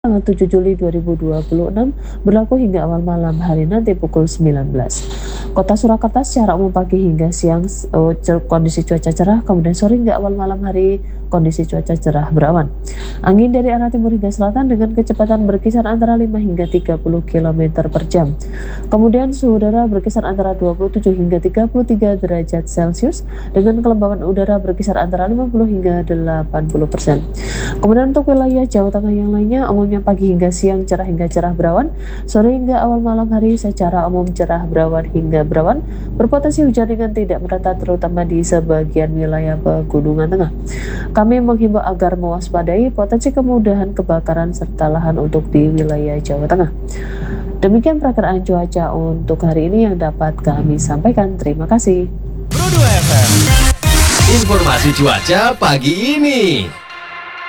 Tanggal 7 Juli 2026 berlaku hingga awal malam hari nanti pukul 19. Kota Surakarta secara umum pagi hingga siang kondisi cuaca cerah, kemudian sore hingga awal malam hari kondisi cuaca cerah berawan. Angin dari arah timur hingga selatan dengan kecepatan berkisar antara 5 hingga 30 km per jam. Kemudian suhu udara berkisar antara 27 hingga 33 derajat Celcius dengan kelembaban udara berkisar antara 50 hingga 80%. Kemudian untuk wilayah Jawa Tengah yang lainnya umumnya pagi hingga siang cerah hingga cerah berawan, sore hingga awal malam hari secara umum cerah berawan hingga berawan, berpotensi hujan dengan tidak merata terutama di sebagian wilayah pegunungan tengah. Kami menghimbau agar mewaspadai potensi kemudahan kebakaran serta lahan untuk di wilayah Jawa Tengah. Demikian perakiraan cuaca untuk hari ini yang dapat kami sampaikan. Terima kasih. Pro 2 FM. Informasi cuaca pagi ini.